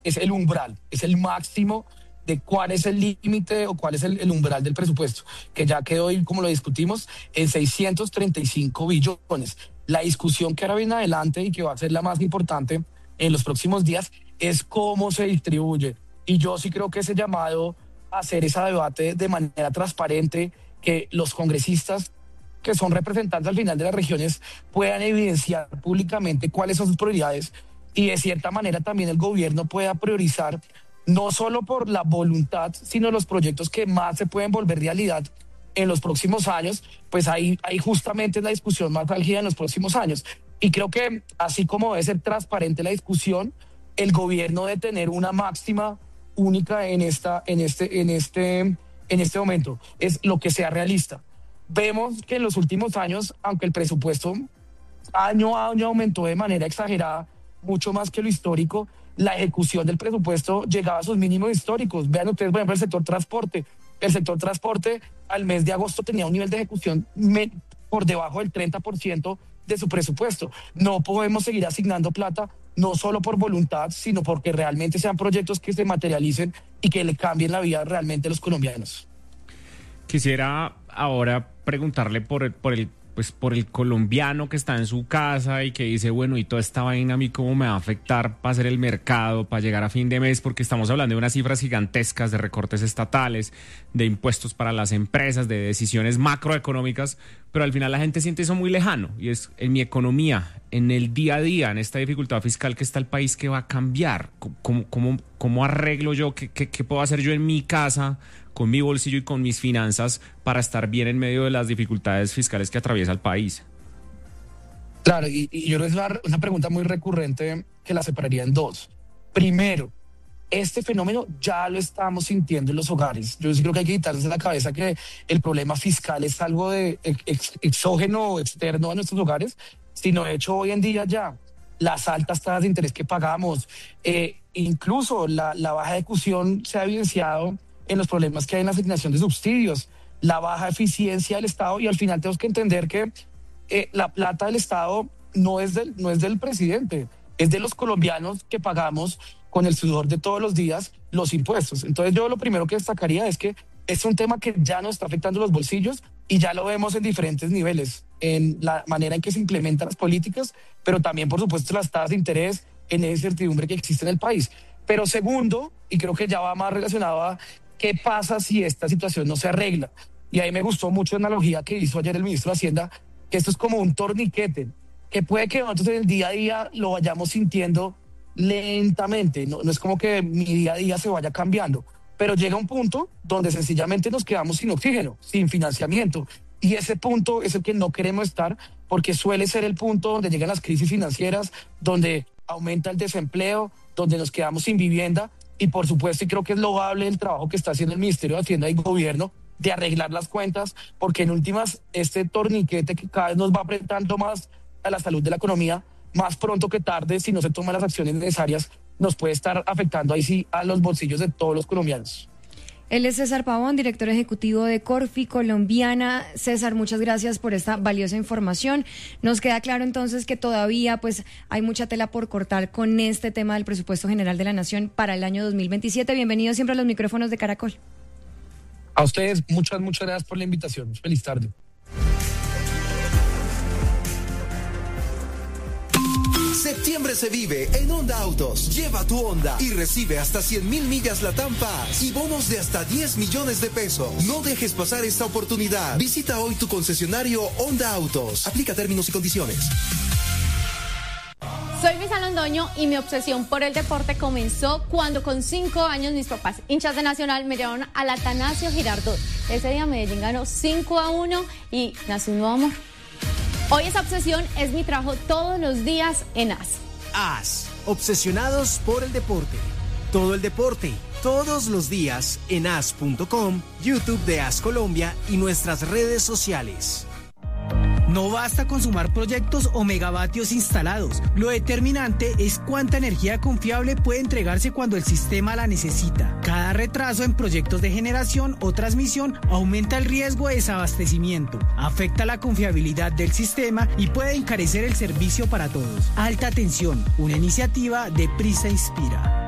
es el umbral, es el máximo de cuál es el límite o cuál es el umbral del presupuesto, que ya quedó hoy, como lo discutimos, en 635 billones. La discusión que ahora viene adelante y que va a ser la más importante en los próximos días es cómo se distribuye. Y yo sí creo que ese llamado a hacer ese debate de manera transparente, que los congresistas que son representantes al final de las regiones puedan evidenciar públicamente cuáles son sus prioridades y de cierta manera también el gobierno pueda priorizar no solo por la voluntad, sino los proyectos que más se pueden volver realidad en los próximos años, pues ahí justamente es la discusión más álgida en los próximos años. Y creo que así como debe ser transparente la discusión, el gobierno debe tener una máxima única en este momento, es lo que sea realista. Vemos que en los últimos años, aunque el presupuesto año a año aumentó de manera exagerada, mucho más que lo histórico, la ejecución del presupuesto llegaba a sus mínimos históricos. Vean ustedes, por ejemplo, el sector transporte. El sector transporte al mes de agosto tenía un nivel de ejecución por debajo del 30% de su presupuesto. No podemos seguir asignando plata, no solo por voluntad, sino porque realmente sean proyectos que se materialicen y que le cambien la vida realmente a los colombianos. Quisiera ahora preguntarle por el colombiano que está en su casa y que dice, bueno, y toda esta vaina a mí cómo me va a afectar para hacer el mercado, para llegar a fin de mes, porque estamos hablando de unas cifras gigantescas de recortes estatales, de impuestos para las empresas, de decisiones macroeconómicas, pero al final la gente siente eso muy lejano y es en mi economía, en el día a día, en esta dificultad fiscal que está el país, ¿qué va a cambiar? ¿Cómo arreglo yo? ¿Qué puedo hacer yo en mi casa con mi bolsillo y con mis finanzas para estar bien en medio de las dificultades fiscales que atraviesa el país? Claro, y yo creo que es una pregunta muy recurrente que la separaría en dos. Primero, este fenómeno ya lo estamos sintiendo en los hogares. Yo sí creo que hay que quitarse de la cabeza que el problema fiscal es algo de exógeno o externo a nuestros hogares, sino de hecho hoy en día ya las altas tasas de interés que pagamos, incluso la baja ejecución se ha evidenciado en los problemas que hay en la asignación de subsidios, la baja eficiencia del Estado, y al final tenemos que entender que la plata del Estado no es del presidente, es de los colombianos que pagamos con el sudor de todos los días los impuestos. Entonces yo lo primero que destacaría es que es un tema que ya nos está afectando los bolsillos y ya lo vemos en diferentes niveles, en la manera en que se implementan las políticas, pero también por supuesto las tasas de interés, en esa incertidumbre que existe en el país. Pero segundo, y creo que ya va más relacionado a qué pasa si esta situación no se arregla. Y ahí me gustó mucho la analogía que hizo ayer el ministro de Hacienda, que esto es como un torniquete, que puede que nosotros en el día a día lo vayamos sintiendo lentamente, no es como que mi día a día se vaya cambiando, pero llega un punto donde sencillamente nos quedamos sin oxígeno, sin financiamiento, y ese punto es el que no queremos estar, porque suele ser el punto donde llegan las crisis financieras, donde aumenta el desempleo, donde nos quedamos sin vivienda. Y por supuesto, y creo que es loable el trabajo que está haciendo el Ministerio de Hacienda y Gobierno de arreglar las cuentas, porque en últimas este torniquete que cada vez nos va apretando más a la salud de la economía, más pronto que tarde, si no se toman las acciones necesarias, nos puede estar afectando ahí sí a los bolsillos de todos los colombianos. Él es César Pavón, director ejecutivo de Corfi Colombiana. César, muchas gracias por esta valiosa información. Nos queda claro entonces que todavía pues hay mucha tela por cortar con este tema del presupuesto general de la Nación para el año 2027. Bienvenido siempre a los micrófonos de Caracol. A ustedes, muchas gracias por la invitación. Feliz tarde. Septiembre se vive en Honda Autos. Lleva tu Honda y recibe hasta 100,000 millas Latam Paz y bonos de hasta 10 millones de pesos. No dejes pasar esta oportunidad. Visita hoy tu concesionario Honda Autos. Aplica términos y condiciones. Soy Luisa Londoño y mi obsesión por el deporte comenzó cuando con 5 años mis papás, hinchas de Nacional, me llevaron al Atanasio Girardot. Ese día Medellín ganó 5-1 y nació un nuevo amor. Hoy esa obsesión es mi trabajo todos los días en AS. AS, obsesionados por el deporte. Todo el deporte, todos los días en as.com, YouTube de AS Colombia y nuestras redes sociales. No basta con sumar proyectos o megavatios instalados. Lo determinante es cuánta energía confiable puede entregarse cuando el sistema la necesita. Cada retraso en proyectos de generación o transmisión aumenta el riesgo de desabastecimiento, afecta la confiabilidad del sistema y puede encarecer el servicio para todos. Alta tensión, una iniciativa de Prisa Inspira.